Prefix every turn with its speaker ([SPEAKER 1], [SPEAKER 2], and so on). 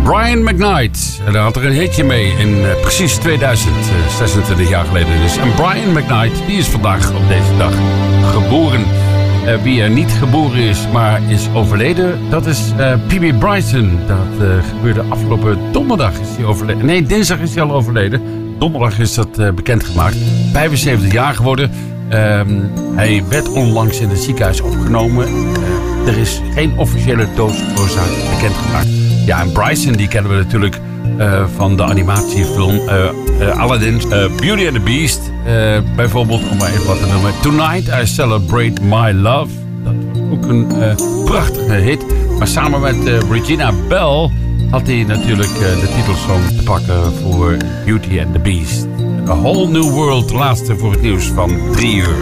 [SPEAKER 1] Brian McKnight. En daar had er een hitje mee in precies 2000, 26 jaar geleden dus. En Brian McKnight, die is vandaag op deze dag geboren. Wie er niet geboren is, maar is overleden, dat is P.B. Bryson. Dat gebeurde afgelopen donderdag is hij overleden. Nee, dinsdag is hij al overleden. Donderdag is dat bekendgemaakt. 75 jaar geworden. Hij werd onlangs in het ziekenhuis opgenomen. Er is geen officiële doodsoorzaak bekendgemaakt. Ja, en Bryson, die kennen we natuurlijk van de animatiefilm Aladdin, Beauty and the Beast. Bijvoorbeeld, om maar even wat te noemen. Tonight I Celebrate My Love. Dat was ook een prachtige hit. Maar samen met Regina Bell had hij natuurlijk de titelsong te pakken voor Beauty and the Beast. A Whole New World, laatste voor het nieuws van 3 uur.